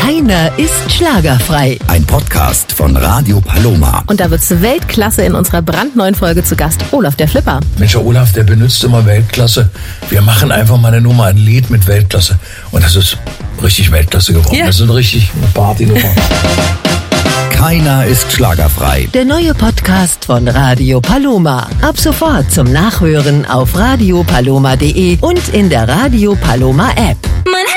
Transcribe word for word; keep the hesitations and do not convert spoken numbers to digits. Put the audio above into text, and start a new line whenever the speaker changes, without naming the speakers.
Keiner ist schlagerfrei.
Ein Podcast von Radio Paloma.
Und da wird's Weltklasse in unserer brandneuen Folge zu Gast Olaf der Flipper.
Mensch, der Olaf, der benutzt immer Weltklasse. Wir machen einfach mal eine Nummer, ein Lied mit Weltklasse. Und das ist richtig Weltklasse geworden.
Ja.
Das ist eine richtig Partynummer.
Keiner ist schlagerfrei.
Der neue Podcast von Radio Paloma. Ab sofort zum Nachhören auf radio paloma punkt de und in der Radio Paloma App.
Mein